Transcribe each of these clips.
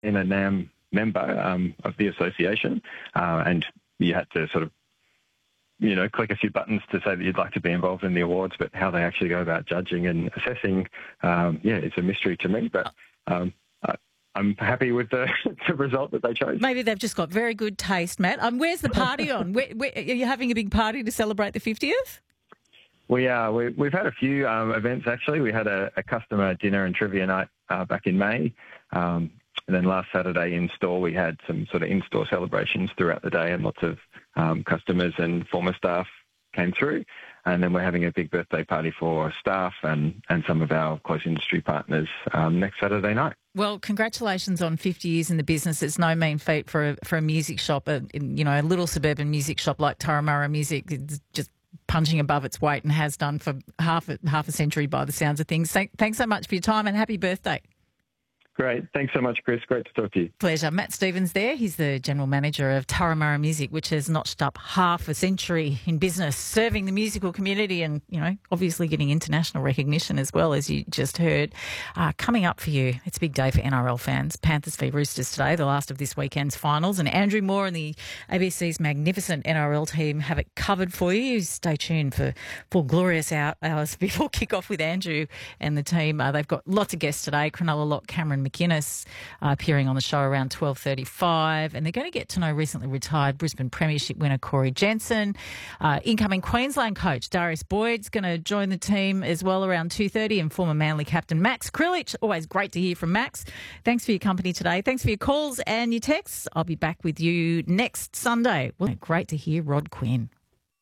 in a NAM member of the association, and you had to sort of, click a few buttons to say that you'd like to be involved in the awards, but how they actually go about judging and assessing, it's a mystery to me. But I'm happy with the result that they chose. Maybe they've just got very good taste, Matt. Where's the party on? Where, are you having a big party to celebrate the 50th? We are. We've had a few events, actually. We had a customer dinner and trivia night back in May. And then last Saturday in-store, we had some sort of in-store celebrations throughout the day, and lots of customers and former staff came through. And then we're having a big birthday party for staff and some of our close industry partners next Saturday night. Well, congratulations on 50 years in the business. It's no mean feat for a music shop, a little suburban music shop like Turramurra Music. It's just punching above its weight and has done for half a century by the sounds of things. Thanks so much for your time and happy birthday. Great. Thanks so much, Chris. Great to talk to you. Pleasure. Matt Stevens there. He's the General Manager of Turramurra Music, which has notched up half a century in business, serving the musical community and, obviously getting international recognition as well, as you just heard. Coming up for you, it's a big day for NRL fans. Panthers v Roosters today, the last of this weekend's finals. And Andrew Moore and the ABC's magnificent NRL team have it covered for you. Stay tuned for glorious hours before kick-off with Andrew and the team. They've got lots of guests today. Cronulla lock Cameron McInnes appearing on the show around 12:35, and they're going to get to know recently retired Brisbane Premiership winner Corey Jensen. Incoming Queensland coach Darius Boyd's going to join the team as well around 2:30, and former Manly captain Max Krilich. Always great to hear from Max. Thanks for your company today. Thanks for your calls and your texts. I'll be back with you next Sunday. Well, great to hear Rod Quinn.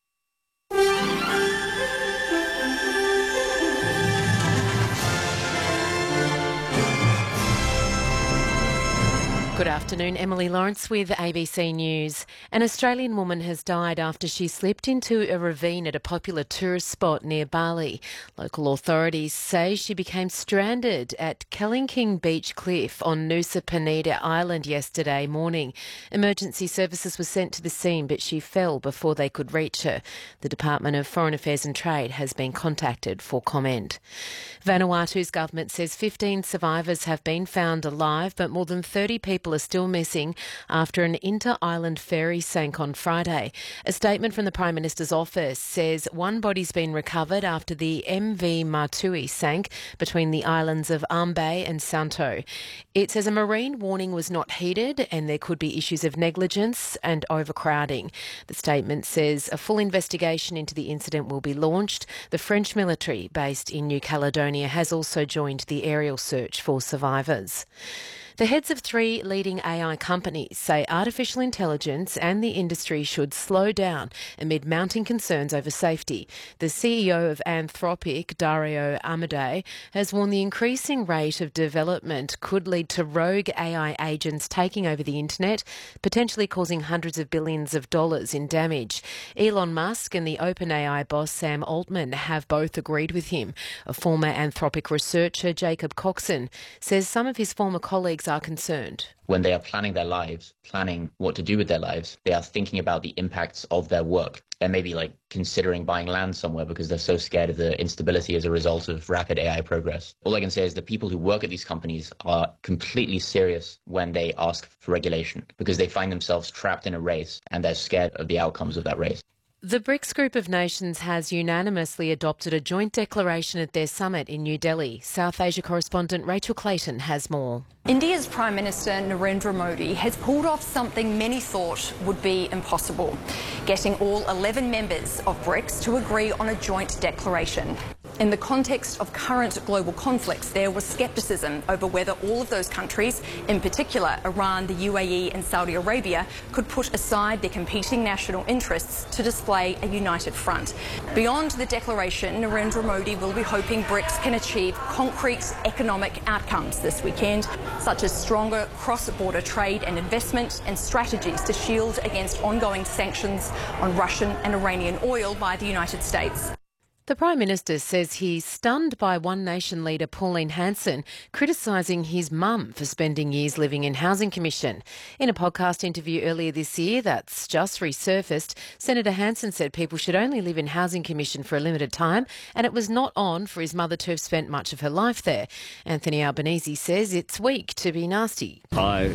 Good afternoon, Emily Lawrence with ABC News. An Australian woman has died after she slipped into a ravine at a popular tourist spot near Bali. Local authorities say she became stranded at Kellingking Beach Cliff on Nusa Penida Island yesterday morning. Emergency services were sent to the scene, but she fell before they could reach her. The Department of Foreign Affairs and Trade has been contacted for comment. Vanuatu's government says 15 survivors have been found alive, but more than 30 people are still missing after an inter-island ferry sank on Friday. A statement from the Prime Minister's office says one body's been recovered after the MV Martui sank between the islands of Ambae and Santo. It says a marine warning was not heeded and there could be issues of negligence and overcrowding. The statement says a full investigation into the incident will be launched. The French military based in New Caledonia has also joined the aerial search for survivors. The heads of 3 leading AI companies say artificial intelligence and the industry should slow down amid mounting concerns over safety. The CEO of Anthropic, Dario Amodei, has warned the increasing rate of development could lead to rogue AI agents taking over the internet, potentially causing hundreds of billions of dollars in damage. Elon Musk and the OpenAI boss Sam Altman have both agreed with him. A former Anthropic researcher, Jacob Coxon, says some of his former colleagues are concerned. When they are planning their lives, planning what to do with their lives, they are thinking about the impacts of their work. They're maybe considering buying land somewhere because they're so scared of the instability as a result of rapid AI progress. All I can say is the people who work at these companies are completely serious when they ask for regulation because they find themselves trapped in a race and they're scared of the outcomes of that race. The BRICS group of nations has unanimously adopted a joint declaration at their summit in New Delhi. South Asia correspondent Rachel Clayton has more. India's Prime Minister Narendra Modi has pulled off something many thought would be impossible, getting all 11 members of BRICS to agree on a joint declaration. In the context of current global conflicts, there was scepticism over whether all of those countries, in particular Iran, the UAE and Saudi Arabia, could put aside their competing national interests to display a united front. Beyond the declaration, Narendra Modi will be hoping BRICS can achieve concrete economic outcomes this weekend, such as stronger cross-border trade and investment and strategies to shield against ongoing sanctions on Russian and Iranian oil by the United States. The Prime Minister says he's stunned by One Nation leader Pauline Hanson criticising his mum for spending years living in Housing Commission. In a podcast interview earlier this year that's just resurfaced, Senator Hanson said people should only live in Housing Commission for a limited time and it was not on for his mother to have spent much of her life there. Anthony Albanese says it's weak to be nasty. I